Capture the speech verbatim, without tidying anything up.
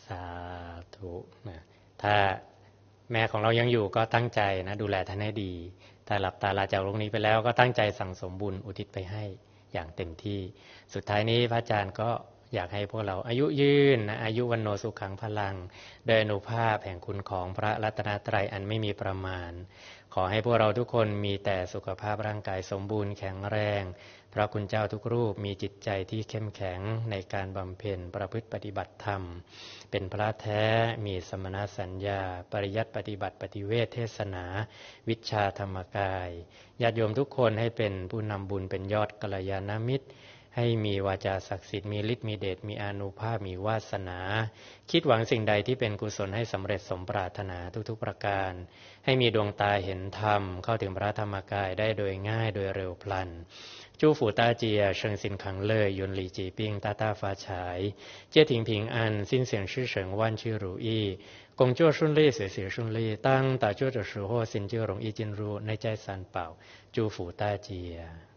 สาธุนะถ้าแม่ของเรายังอยู่ก็ตั้งใจนะดูแลท่านให้ดีถ้าหลับตาลาจากโลกนี้ไปแล้วก็ตั้งใจสั่งสมบุญอุทิศไปให้อย่างเต็มที่สุดท้ายนี้พระอาจารย์ก็อยากให้พวกเราอายุยืนนะอายุวันโนสุขังพลังโดยอนุภาพแห่งคุณของพระรัตนตรัยอันไม่มีประมาณขอให้พวกเราทุกคนมีแต่สุขภาพร่างกายสมบูรณ์แข็งแรงพระคุณเจ้าทุกรูปมีจิตใจที่เข้มแข็งในการบำเพ็ญประพฤติปฏิบัติธรรมเป็นพระแท้มีสมณสัญญาปริยัติปฏิบัติปฏิเวทเทศนาวิชาธรรมกายญาติโยมทุกคนให้เป็นผู้นำบุญเป็นยอดกัลยาณมิตรให้มีวาจาศักดิ์สิทธิ์มีฤทธิ์มีเดชมีอานุภาพมีวาสนาคิดหวังสิ่งใดที่เป็นกุศลให้สำเร็จสมปรารถนาทุกๆประการให้มีดวงตาเห็นธรรมเข้าถึงพระธรรมกายได้โดยง่ายโดยเร็วพลันจูฝูตาเจียเชิงสินขังเล่ยยุนหลีจีปิ้งตาตาฟ้าฉายเจียถิงผิงอันสิ้นเสียงชื่อเฉิงวันชื่อ如意工作顺利学习顺利当打坐的时候心就容易进入内在三宝祝福大家